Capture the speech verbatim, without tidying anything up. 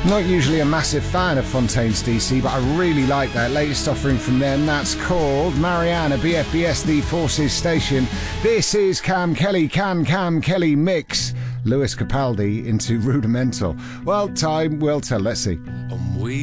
Not usually a massive fan of Fontaines D C, but I really like that latest offering from them. That's called Mariana, B F B S, The Forces Station. This is Cam Kelly, Can Cam Kelly mix Lewis Capaldi into Rudimental. Well, time will tell. Let's see.